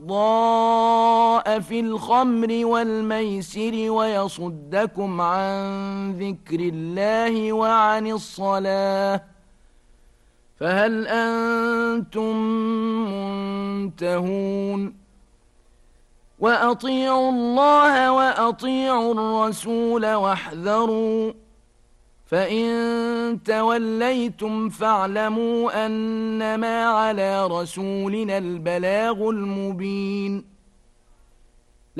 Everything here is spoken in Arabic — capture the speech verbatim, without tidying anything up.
ضاء في الخمر والميسر ويصدكم عن ذكر الله وعن الصلاة فهل أنتم منتهون وأطيعوا الله وأطيعوا الرسول واحذروا فإن توليتم فاعلموا أنما على رسولنا البلاغ المبين